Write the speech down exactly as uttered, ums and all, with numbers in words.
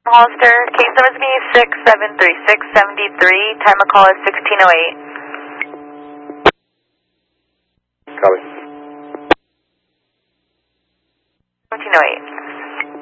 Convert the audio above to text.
Hollister, case number is me six seven three six seven three, time of call is sixteen oh eight. Copy. seventeen oh eight.